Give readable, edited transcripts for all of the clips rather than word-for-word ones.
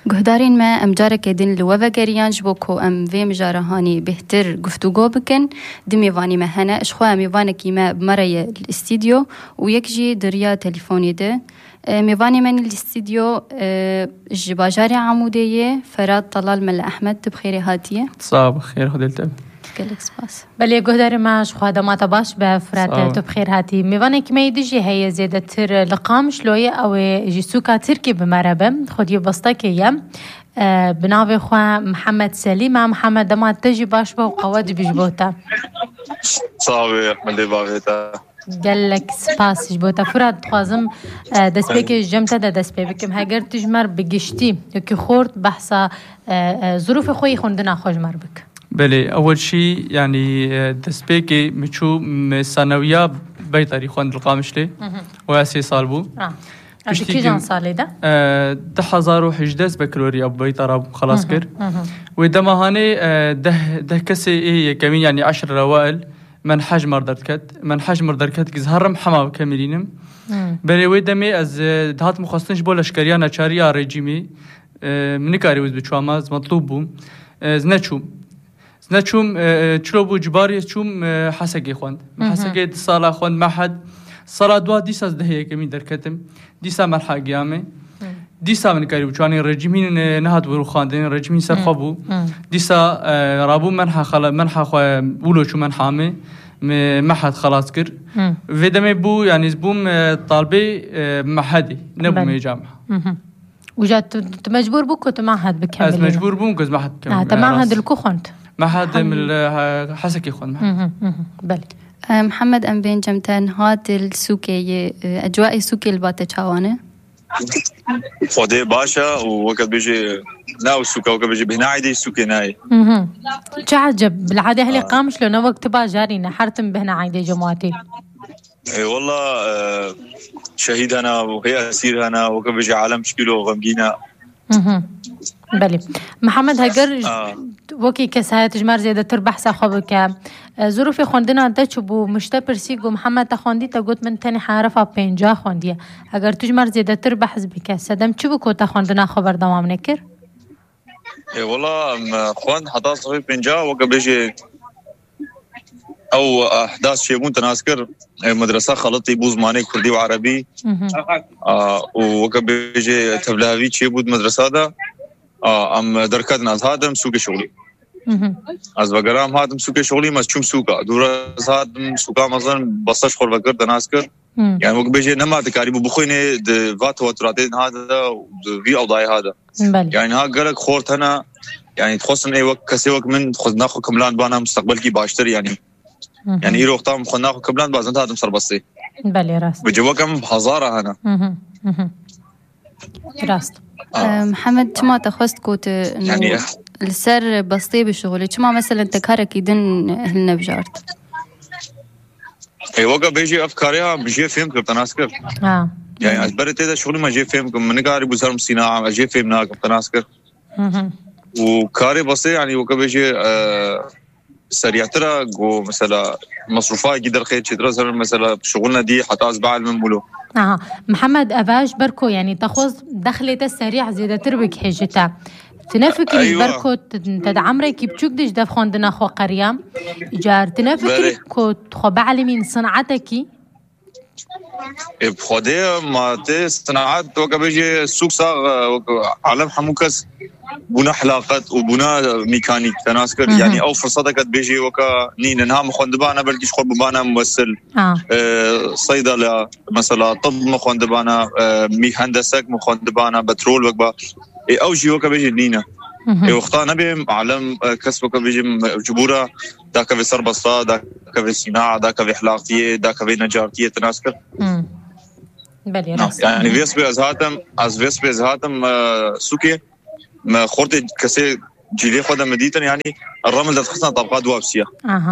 گهدارین ما ام جاره کدین لوابا گریانج بو کو ام وی مجاره هانی بهتر گفتگو بکن دمیوانی ما هنه اشخوا میوانه کی ما بمرای الاستودیو و یک جی دریا تلفونی ده میوانی من الاستودیو جباجار عمودیه فراد طلال مل احمد بخیر هاتیه صاب خیر خدلتم گلک سپاس بله گهدار ماش خواهد ما تباش به فرات تو بخیر هاتی میوانه که میدیجی هی زیاده تر لقامش لویه او جسوکا ترکی بمربه خودی بسته که یم بناوی خواه محمد سلیم محمد دما تجی باش با قواد بجبوتا صاوي احمد باغيتا گلک سپاس جبوتا فرات خوازم دست بکی جمتا ده دست بکم هگر تجمر بگشتی که خورد بحثا ظروف خوی خوندنا خوشمر بک بله أول شيء يعني تسبيكي مشو ثانوية بيطري خوان القامش لي واسي صالبو كي جان صالي ده 2011 بكالوريا بيطرة خلاص كر ودما هاني ده كسي إيه كمين يعني 10 روائل من حجم مردركت كزهرم حما كاملينم بله ودمي از دهات مخصنش بولش كريانا چاريا ريجيمي منكاري وز بچواماز مطلوب بو نچوم چلو بو جباری چوم حسگی خوند حسگی سالا خوند محد سالا دوا دیس از دهه کمی درکتم دیسا مرحله گیامه دیسا من کاری بچوانی رژیمین نهاد برو خواندن رژیمین سرخابو دیسا رابو منحه خو اولو چو منحامه محد خلاص کر و دمی بو یعنی بوم طالبی محدی نبوم جامعه وجات مجبور بو كنت معهد بكمل از مجبور بوم كز معهد بكمل تا معهد الكو خنت معهد من حسكي خون بله محمد ام بين جمتان هات السوكي اجواء السوكي الباته چاوانه خدي باشا ووقت بيجي ناو السوكا وقت بيجي بهنا عيدي السوكي ناي تعجب بالعاده هلي قامش لو وقت با جارينا حرتم بهنا عيدي جماعتي اي والله شهيد انا وهي اسير انا وقت بيجي عالم شكله غمجينا بله محمد هجر وكي كسات جمار زيادة تربح ساخوبك ظروف خوندنا ده چبو مشتا پرسیگو محمد تخوندی تا گوت من تانی حرفا 50 خوندیه اگر تجمار زيادة تربح بك سدم چبو کو تخوندنا خبر دوام نکر اي والله خوند حتى صفي 50 وقت بيجي او احداث شيبون تناسكر مدرسه خلطي بوز ماني كردي وعربي ووقت بيجي تبلهوي شيبود مدرسه ده ام دركتنا از هادم سوق شغلي از بگرام هادم سوق شغلي مس چوم سوقا دور از هادم سوقا مثلا بسش خور بگر دناسكر يعني وقت بيجي نما تكاري بخوينه د وات وتراتين هذا في اوضاع هذا يعني ها قالك خورت هنا يعني تخصن اي وقت كسي وقت من خذ ناخذ كملان بانا مستقبلكي باشتر يعني ايرو وقتام خذ ناخذ كملان بازن هادم سربسي بله راست بجوكم هزاره هنا راست محمد ما تخصت كوت يعني السر بسطي بشغلي ما مثلا تكارك يدن هلنا بجارت اي وقت بيجي افكارها بيجي فهم كنت ناسكر يعني اجبرت هذا شغلي ما جي فهم من قاري بوزار صناعه اجي فهمنا كنت ناسكر وكاري بسيط يعني وقت بيجي سريع ترى جو مثلا مصروفات قدر خير تدرس مثلا شغلنا دي حتى اسبوع من بلو محمد أباش بركو يعني تاخذ دخلة السريع زيادة تربك حجتا تنافكري أيوة. بركو تدعمري كي بتشوك ديش دف خوندنا خو قريام جار تنافكري كو تخو بعلمين صنعتكي بخودي ما تي صناعات وقت بيجي السوق صار عالم حموكس بنا حلاقات وبنا ميكانيك تناسكر يعني او فرصتك بيجي وكا نين انها مخندبانا بلكي شخور ببانا ممثل صيدله مثلا طب مخندبانا هندسه مخندبانا بترول وكبا او جي وكا بيجي نينا وقتا نبي عالم كسبك بيجي جبوره داك في سربسطه داك في صناعه داك في حلاقتيه داك في نجارتيه تناسكر بلي راس يعني فيسبي از هاتم سوكي ما خورت كسي جيلي خدا مديتن يعني الرمل ده تخصنا طبقات وابسيه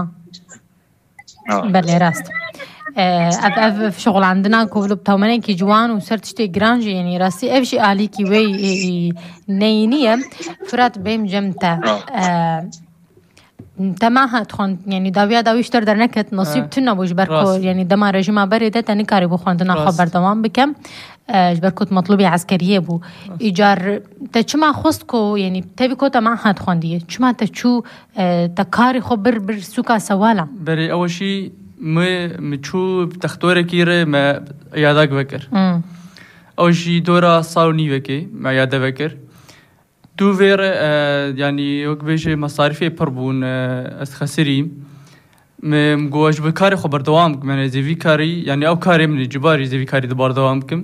بلي راست في شغل عندنا كولو بتومنين كي جوان وسرتشتي جرانج يعني راسي افشي عليكي وي نينيه فرات بيم جمتا تماها تخون يعني داویش در نکت نصیب تنا بوش برکو يعني دما رژیم برده تنی کاری بخوندنا خبر دوام بکم جبركوت مطلوبي عسكرية بو إيجار تشما خستكو يعني تبي كوتا معها تخوندية تشما تشو تكاري خبر برسوكا سوالا بري أول شيء متشو بتختوري كيري ما يادك بكر أول شيء دورا صالوني بكي ما يادا بكر دو فير يعني يوك بيجي مصاريفي بربون أسخسري مجواج بكاري خبر دوام من زي في كاري يعني أو كاري من الجباري زي في كاري دبار دوامكم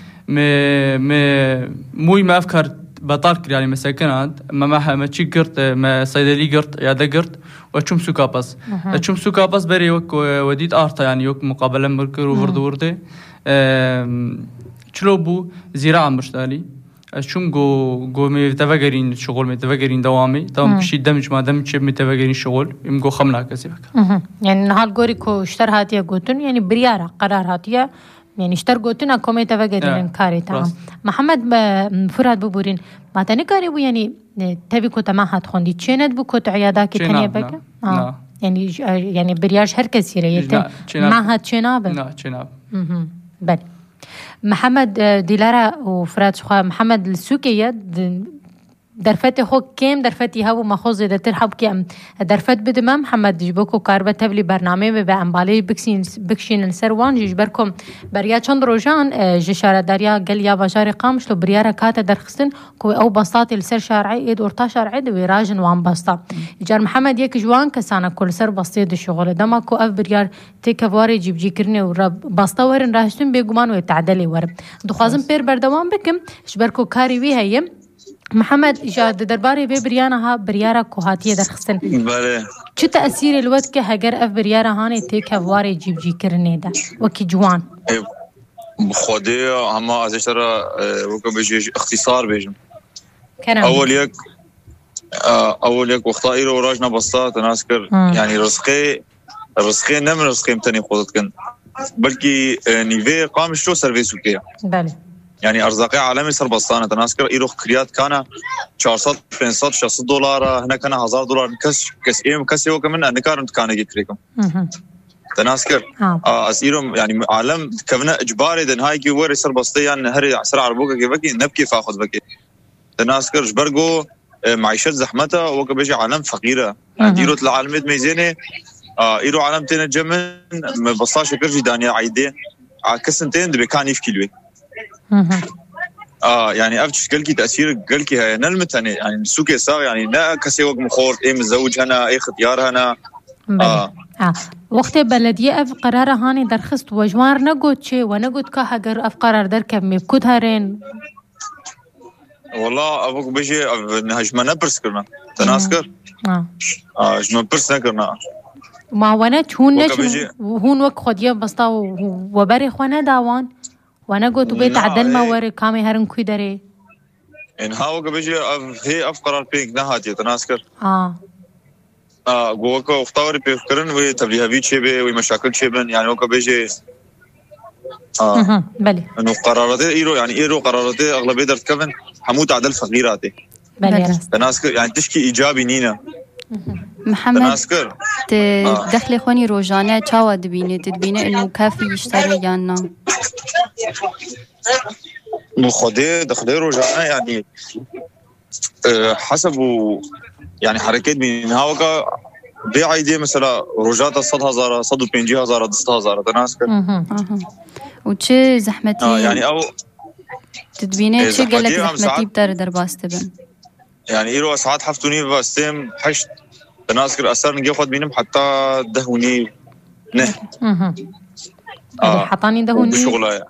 موي ما أفكار بطال يعني مساكنات ما تشي قرط ما صيدلي قرط يادا قرط وأشوم سوكا بس أشوم سوكا بس بري وك وديت آرتا يعني يوك مقابلة مركر وفرد ورده شلوبو زراعة مشتالي أشوم جو متفقرين شغل متفقرين دوامي بشي دمج ما دمج متفقرين شغل يمكو خمنا كسي بك يعني نهار غوريكو اشتر هاتيا قوتن يعني بريارة قرار هاتيا يعني اشتر قوتن اكو متفقرين كاري تمام محمد فراد ببورين ما تاني كاري بو يعني تبي كو تماها تخوندي تشيند بو كو عياداكي تانية بك يعني برياش هر كسيرة معها تشيناب لا تشيناب بل محمد ديلارا وفراد شخوا محمد السوكية درفت خو كم درفتي هاو مخوز ده ترحب كم درفت بدم محمد جبوكو كاربة تبلي برنامج بأمبالي بكشين السروان جبركم بريا چند روجان جشارة داريا قال يا بجاري قامش لو بريارة كاتا درخستن كو أو بساط السر شارعي إد ورتا شارعي ويراجن وان بسطا جار محمد يك جوان كسانا كل سر بسيط الشغل دما كو أف بريار تيكافواري جيب جيكرني ورب بسطا ورن راهشتن بيقمان ويتعدلي ورب دخازم بير بردوان بكم جبركو كاري وي هيم محمد جاد درباري ببريانا ها بريارا كوهاتية درخستن بله چه تأثير الوقت که هگر اف بريارا هاني تيك هفواري جيب جي کرنه ده وكي جوان بخودي هما ازش ترى وكا بيجي اختصار بيجم اول يك وقتا ايرو راجنا بساط ناسكر يعني رزقي نم رزقي متني خودتكن بلكي نيفي قام شو سيرفيسو كيا بله يعني ارزاقي عالمي سر بسطانه تناسكر ايرو كريات كان 400 500 600 دولار هنا كان 1000 دولار كس يو كمان نكارنت كان يكريكم تناسكر اسيرو يعني عالم كفنا اجباري دن هاي كي وري سر بسطيان هري اسرع ربوكا كيفكي نبكي فاخذ بكي تناسكر جبرغو معيشه زحمتها وكبيجي عالم فقيره ديرو العالم ميزانه ايرو عالم تين جمن بسطاش كرجي دانيا عيدي كسنتين بكان يفكيلوي يعني افتش قلكي تاثير قلكي هي نلمت يعني السوق صار يعني لا كسيوق مخور ايه متزوج هنا ايه اختيار هنا وقت بلديه اف قرار هاني درخست وجوار نقود شيء ونقود كهجر اف قرار دركب مبكود هرين والله ابوك بيجي نهج ما نبرس كرنا تناسكر جما برس نكرنا ما ونات هون وك خديه بسطا وبري خونه داوان وانا قلت بيت عدل ما وري كامي هرن كوي داري ان هاو بيجي هي افقرار بينك نهاتي تناسكر جوكو اختاري بيفكرن وي تبليها في شيء وي مشاكل شيء يعني وكا بيجي بلي انه قرارات ايرو قرارات اغلبيه درت كفن حموت عدل فقيراتي بلي تناسكر يعني تشكي ايجابي نينا محمد دخل خواني روجانه چاوا دبينه انه كافي يشتري يانا مخدي دخل روجانه يعني حسب يعني حركات من هاوكا بيع ايدي مثلا روجات 100,000 150,000 100,000 تناسكر وچه زحمتي يعني او تدبينه چه قالك زحمتي بدار درباست بن يعني ايرو ساعات حفتوني باستم حشت تناسكر اثر نجي اخذ بينهم حتى دهوني نه حطاني دهوني بشغله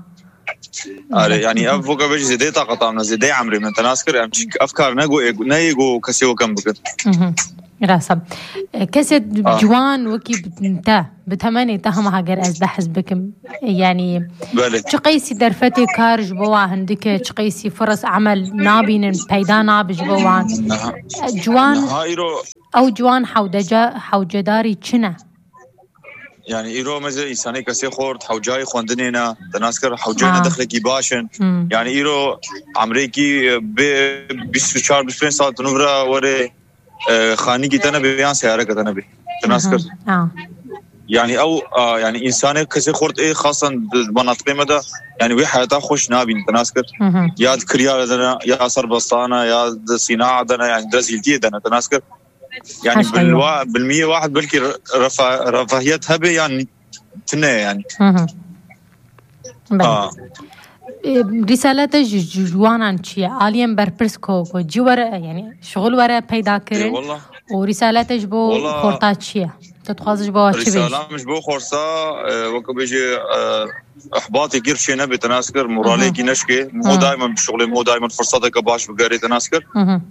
يعني افوكا بيجي زي طاقه زي عمري من تناسكر يعني افكار نيجو كسيو كم بكت راسب كسد جوان وكي انت بتمني تهم هاجر از بحسبكم يعني شقيسي درفتي كارج بوا عندك شقيسي فرص عمل نابين بيدا نابج بوا جوان او جوان حوجداري چنه يعني ايرو مزه انساني كسي خورد حوجاي خوندنينا تناسكر حوجينا دخلكي باشن يعني ايرو امريكي ب 24 ساعه نورا وري خاني جتنا بيان سيارة كتنا بي تناسكر يعني أو يعني إنسان كسي خورت إيه خاصة بمناطق مدى يعني وي حياته خوش نابين تناسكر يا كريال دنا يا سربستانة يا صناعة دنا يعني دراسيلتي دنا تناسكر يعني بالمية واحد بلكي رفاهيتها بي يعني تنه يعني رسالة جوانا شيء عاليا بربرسكو وجوار يعني شغل ورا بيدا كرين ورسالة جبو خورطات شيء تتخاص جبو شيء رسالة مش بو خورصة وكبيجي إحباطي كير شيء نبي تناسكر موراليكي نشكي مو دائما بشغلي مو دائما فرصتك باش بقاري تناسكر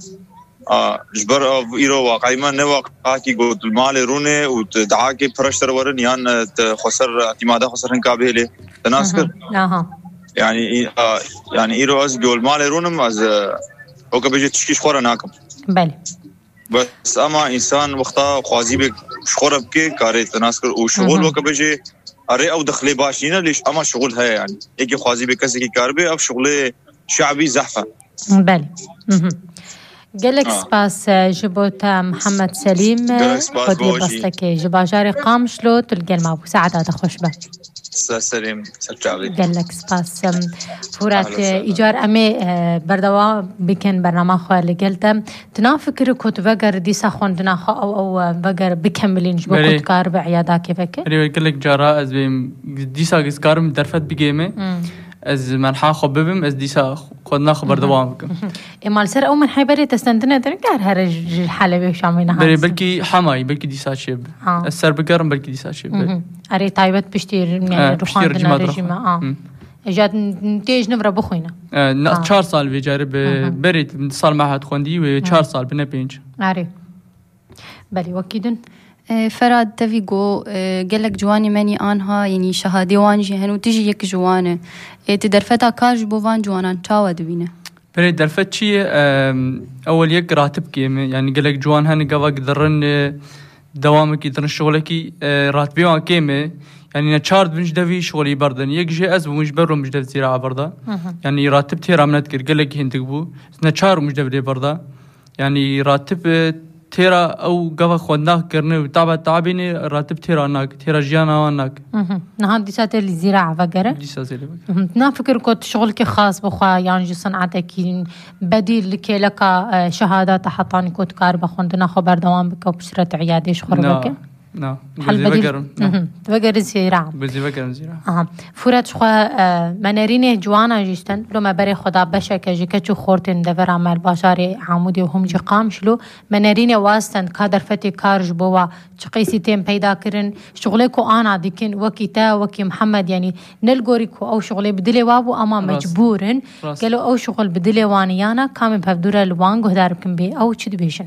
جبر إيرو واقعي ما نواقعكي قلت المال رونه ودعاكي برشتر ورن يان خسر اعتماده خسر هنكابه لي تناسكر يعني إيرو أز قول مال رونم أز وكبيجي تشكيش خورا ناكم بله بس أما إنسان وقتا خوازي بك شخورة بكي كاري تناسكر وشغل وكبيجي أري أو دخلي باشينا ليش أما شغل هاي يعني إيكي خوازي بكسي كي كاربي أو شغل شعبي زحفة بله قالك سباس جبوتا محمد سليم خدي بسلك جباجاري قامشلو تلقى المابو سعادة خوش بك سليم سلام قالك سباس فورات إيجار أمي بردوا بكن برنامج خواه اللي قلت تنافكر كنت بقر ديسا خوندنا خو أو بقر بكملين جبو كنت كار بعيادة كيفك قالك جارا از ديسا كارم درفت بجيمه از من خببم از ديسا خدنا خبر دوامكم مال سر او من حيبري تستنتنا تنكر هرج الحلبة شامينها بلكي حماي بلكي ديسا شيب السر بقرم بلكي ديسا شيب اري طيبت بشتير يعني روحان دنا رجيمة اجاد نتيج نفرة بخوينا 4 سال بيجارب بريت صار معهد خوندي و 4 سال بنا بينج اري بلي وكيدن فراد تفيقو قالك جواني ماني آنها يعني شهادي وانجي هنو تجي يك جوانه تدرفتا كارج بوفان جوانا تشاوى دبينه بري درفت شي أول يك راتب كيمة يعني قالك جوان هني قواك درن دوامك يدرن شغلكي راتبي وان كيمة يعني نشارد بنج دفي شغلي بردن يك جي أزبو مش برو مش دف زراعة بردا يعني راتب تيرا منتكر قالك هندقبو نشار مش دف بردا يعني راتب تيرا أو قفا خودناك كرنه وطابع تعبيني راتب تيرا ناك تيرا جيانا ناك نهار ديسات اللي زراعة فقرة ديسات اللي نافكر كنت شغلك خاص بخوا يعني صنعتك بديل لكي لك شهادات حطاني كنت كاربا خوندنا خبر دوام بك وبشرة عيادة شخربك نعم بقر الزراعة فرات شخوا منارينه جوانا جيستن لو ما بري خدا بشك جيكتشو خورتن دفر عمل باشاري عمودي وهم جي قامشلو منارينه واستن كادر فتي كارج بوا شقيسي تيم پیدا کرن شغلكو آنا ديكن وكيتا وكي محمد يعني نلقوريكو أو شغلي بدلي وابو أما مجبورن قالوا أو شغل بدلي وانيانا كامل بفدورة الوانغو هداربكن بي أو چد بيشن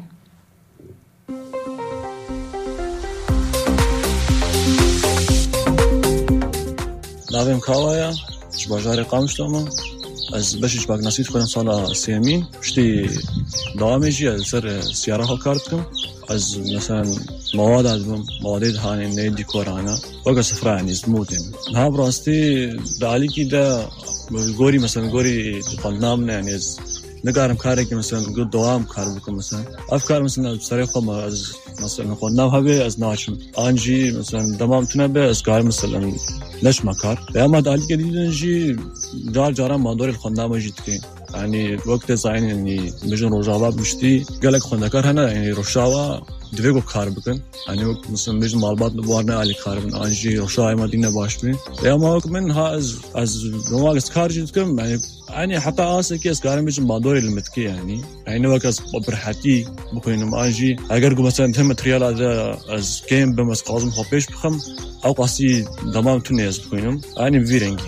ناویم کاوایا جباجاری قامشتم از بشش باگ نصیب کنم سال سیمین پشتی دامیجی از سر سیاره ها کار کردم از مثلا مواد ازم مواد هانی نه دیکورانا وقت سفرانی زمودیم ها براستی دالی کی دا گوری مثلا گوری فنام نه یعنی نگارم کاری که مثلا گود دوام کار بکنم مثلا افکار مثلا سری خود از مثلا خودنام هبه از ناشم آنجی مثلا دمام تنبه از کار مثلا ليش مكار لما دالي جديد نجي جار مادور الخندام جيت كين يعني وقت زين يعني مجن رجالات مشتي قالك خندكار هنا يعني رشاوا دفيقو كار بكن يعني وقت مثلا مجن مالبات بوارنا على كار من انجي رشاوا مدينه باشمي لما وقت من ها از نواقص كار جيت كم يعني حتى اسك اس كار مجن مادور المتكي يعني وقت برحتي بكون انجي اگر مثلا تم ماتريال هذا از كيم بمس قازم خبيش بخم او قاسي دمام تونيز بكونم يعني فيرنجي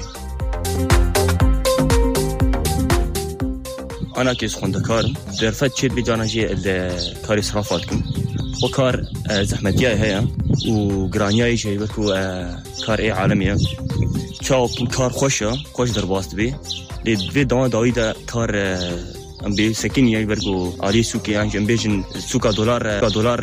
انا كيس خوندكار درفت شيء بجانجي الكاري صرافاتكم وكار زحمتيا هي وغرانياي شيء بكو كار اي عالميه شاو كار خوش درباست بي لي دون دايدا كار ام بي سكينيا برغو علي سوكي انجم بيجن سوكا دولار